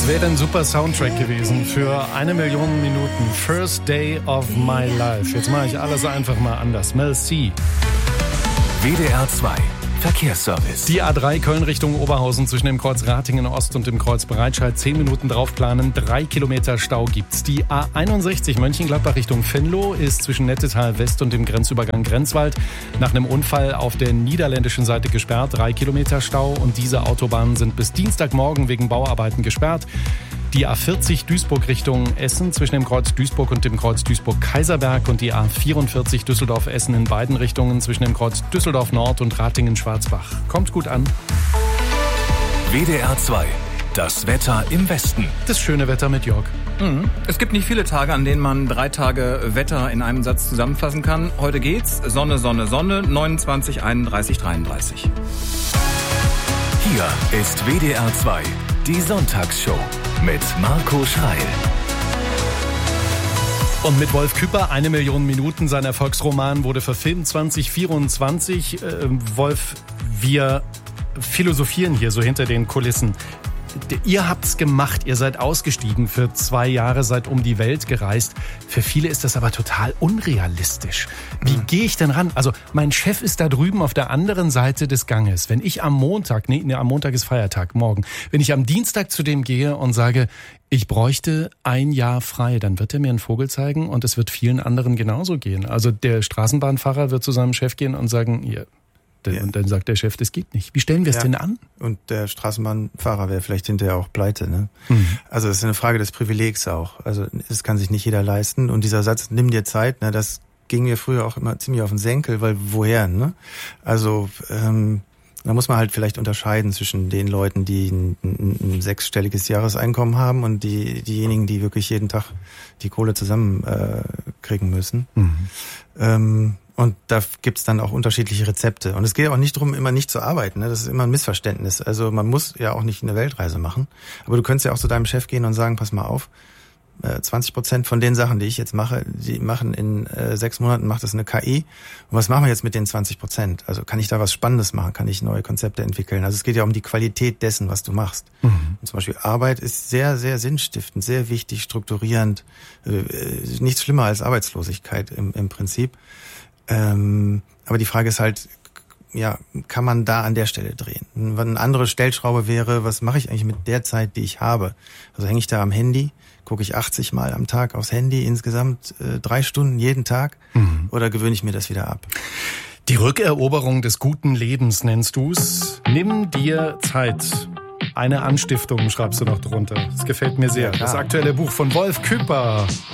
Das wäre ein super Soundtrack gewesen für 1 Million Minuten. First Day of My Life. Jetzt mache ich alles einfach mal anders. Mel C. WDR 2 Verkehrsservice. Die A3 Köln Richtung Oberhausen zwischen dem Kreuz Ratingen Ost und dem Kreuz Breitscheid 10 Minuten draufplanen. 3 Kilometer Stau gibt's. Die A61 Mönchengladbach Richtung Venlo ist zwischen Nettetal West und dem Grenzübergang Grenzwald nach einem Unfall auf der niederländischen Seite gesperrt. 3 Kilometer Stau und diese Autobahnen sind bis Dienstagmorgen wegen Bauarbeiten gesperrt. Die A40 Duisburg Richtung Essen zwischen dem Kreuz Duisburg und dem Kreuz Duisburg-Kaiserberg und die A44 Düsseldorf-Essen in beiden Richtungen zwischen dem Kreuz Düsseldorf Nord und Ratingen-Schwarzbach. Kommt gut an. WDR 2, das Wetter im Westen. Das schöne Wetter mit Jörg. Es gibt nicht viele Tage, an denen man 3 Tage Wetter in einem Satz zusammenfassen kann. Heute geht's. Sonne, Sonne, Sonne, 29, 31, 33. Hier ist WDR 2, die Sonntagsshow mit Marco Schreil. Und mit Wolf Küpper, 1 Million Minuten, sein Erfolgsroman wurde verfilmt 2024. Wolf, wir philosophieren hier so hinter den Kulissen. Ihr habt's gemacht, ihr seid ausgestiegen für 2 Jahre, seid um die Welt gereist. Für viele ist das aber total unrealistisch. Wie gehe ich denn ran? Also mein Chef ist da drüben auf der anderen Seite des Ganges. Wenn ich am Montag ist Feiertag, morgen. Wenn ich am Dienstag zu dem gehe und sage, ich bräuchte 1 Jahr frei, dann wird er mir einen Vogel zeigen und es wird vielen anderen genauso gehen. Also der Straßenbahnfahrer wird zu seinem Chef gehen und sagen, hier. Und dann sagt der Chef, das geht nicht. Wie stellen wir es denn an? Und der Straßenbahnfahrer wäre vielleicht hinterher auch pleite. Ne? Also es ist eine Frage des Privilegs auch. Also es kann sich nicht jeder leisten. Und dieser Satz, nimm dir Zeit, ne, das ging mir früher auch immer ziemlich auf den Senkel, weil woher? Ne? Also da muss man halt vielleicht unterscheiden zwischen den Leuten, die ein 6-stelliges Jahreseinkommen haben und diejenigen, die wirklich jeden Tag die Kohle zusammen kriegen müssen. Und da gibt's dann auch unterschiedliche Rezepte. Und es geht auch nicht darum, immer nicht zu arbeiten. Ne? Das ist immer ein Missverständnis. Also man muss ja auch nicht eine Weltreise machen. Aber du könntest ja auch zu deinem Chef gehen und sagen, pass mal auf, 20% von den Sachen, die ich jetzt mache, die machen in 6 Monaten, macht das eine KI. Und was machen wir jetzt mit den 20%? Also kann ich da was Spannendes machen? Kann ich neue Konzepte entwickeln? Also es geht ja um die Qualität dessen, was du machst. Und zum Beispiel Arbeit ist sehr, sehr sinnstiftend, sehr wichtig, strukturierend. Nichts schlimmer als Arbeitslosigkeit im Prinzip. Aber die Frage ist halt, ja, kann man da an der Stelle drehen? Eine andere Stellschraube wäre, was mache ich eigentlich mit der Zeit, die ich habe? Also hänge ich da am Handy, gucke ich 80 Mal am Tag aufs Handy, insgesamt 3 Stunden jeden Tag, oder gewöhne ich mir das wieder ab? Die Rückeroberung des guten Lebens nennst du's. Nimm dir Zeit. Eine Anstiftung schreibst du noch drunter. Das gefällt mir sehr. Ja, das aktuelle Buch von Wolf Küpper.